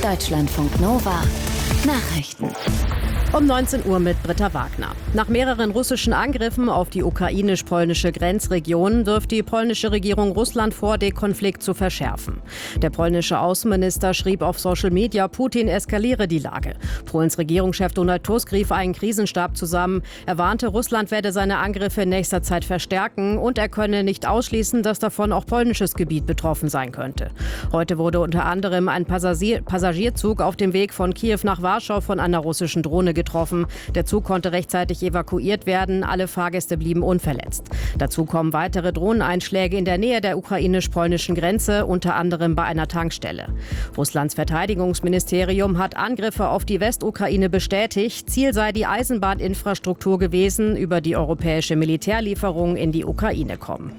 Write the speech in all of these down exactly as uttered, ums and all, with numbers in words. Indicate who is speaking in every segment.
Speaker 1: Deutschlandfunk Nova Nachrichten.
Speaker 2: Um neunzehn Uhr mit Britta Wagner. Nach mehreren russischen Angriffen auf die ukrainisch-polnische Grenzregion wirft die polnische Regierung Russland vor, den Konflikt zu verschärfen. Der polnische Außenminister schrieb auf Social Media, Putin eskaliere die Lage. Polens Regierungschef Donald Tusk rief einen Krisenstab zusammen. Er warnte, Russland werde seine Angriffe in nächster Zeit verstärken und er könne nicht ausschließen, dass davon auch polnisches Gebiet betroffen sein könnte. Heute wurde unter anderem ein Passagier- Passagierzug auf dem Weg von Kiew nach Warschau von einer russischen Drohne getroffen. Der Zug konnte rechtzeitig evakuiert werden. Alle Fahrgäste blieben unverletzt. Dazu kommen weitere Drohneneinschläge in der Nähe der ukrainisch-polnischen Grenze, unter anderem bei einer Tankstelle. Russlands Verteidigungsministerium hat Angriffe auf die Westukraine bestätigt. Ziel sei die Eisenbahninfrastruktur gewesen, über die europäische Militärlieferungen in die Ukraine kommen.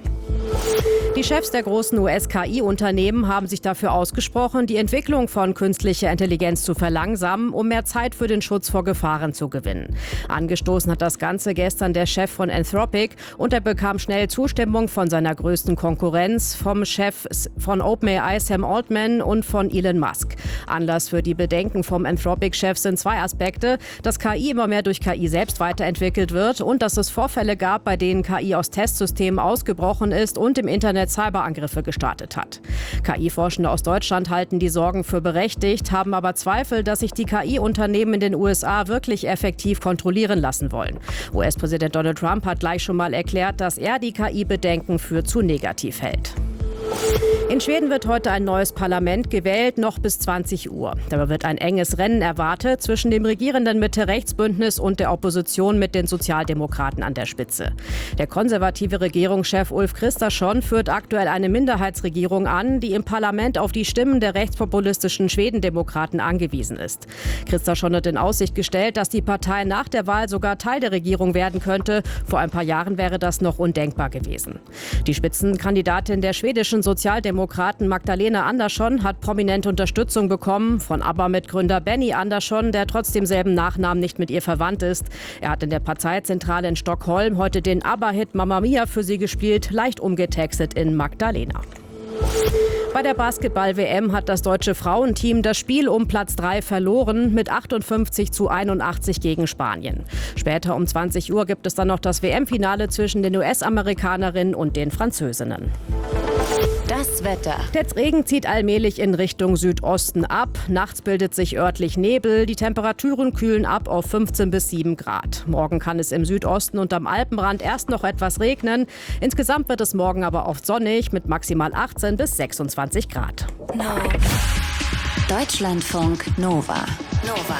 Speaker 2: Die Chefs der großen U S-K I-Unternehmen haben sich dafür ausgesprochen, die Entwicklung von künstlicher Intelligenz zu verlangsamen, um mehr Zeit für den Schutz vor Gefahren zu gewinnen. Angestoßen hat das Ganze gestern der Chef von Anthropic und er bekam schnell Zustimmung von seiner größten Konkurrenz, vom Chef von OpenAI Sam Altman und von Elon Musk. Anlass für die Bedenken vom Anthropic-Chef sind zwei Aspekte, dass K I immer mehr durch K I selbst weiterentwickelt wird und dass es Vorfälle gab, bei denen K I aus Testsystemen ausgebrochen ist und im Internet Cyberangriffe gestartet hat. K I-Forschende aus Deutschland halten die Sorgen für berechtigt, haben aber Zweifel, dass sich die K I-Unternehmen in den U S A wirklich effektiv kontrollieren lassen wollen. U S-Präsident Donald Trump hat gleich schon mal erklärt, dass er die K I-Bedenken für zu negativ hält. In Schweden wird heute ein neues Parlament gewählt, noch bis zwanzig Uhr. Dabei wird ein enges Rennen erwartet zwischen dem regierenden Mitte-Rechts-Bündnis und der Opposition mit den Sozialdemokraten an der Spitze. Der konservative Regierungschef Ulf Kristersson führt aktuell eine Minderheitsregierung an, die im Parlament auf die Stimmen der rechtspopulistischen Schwedendemokraten angewiesen ist. Kristersson hat in Aussicht gestellt, dass die Partei nach der Wahl sogar Teil der Regierung werden könnte. Vor ein paar Jahren wäre das noch undenkbar gewesen. Die Spitzenkandidatin der schwedischen Sozialdemokraten Magdalena Andersson hat prominente Unterstützung bekommen von ABBA-Mitgründer Benny Andersson, der trotz demselben Nachnamen nicht mit ihr verwandt ist. Er hat in der Parteizentrale in Stockholm heute den ABBA-Hit Mamma Mia für sie gespielt, leicht umgetextet in Magdalena. Bei der Basketball-W M hat das deutsche Frauenteam das Spiel um Platz drei verloren mit achtundfünfzig zu einundachtzig gegen Spanien. Später um zwanzig Uhr gibt es dann noch das W M-Finale zwischen den U S-Amerikanerinnen und den Französinnen.
Speaker 1: Das Wetter.
Speaker 2: Der Regen zieht allmählich in Richtung Südosten ab. Nachts bildet sich örtlich Nebel. Die Temperaturen kühlen ab auf fünfzehn bis sieben Grad. Morgen kann es im Südosten und am Alpenrand erst noch etwas regnen. Insgesamt wird es morgen aber oft sonnig mit maximal achtzehn bis sechsundzwanzig Grad.
Speaker 1: No. Deutschlandfunk Nova. Nova.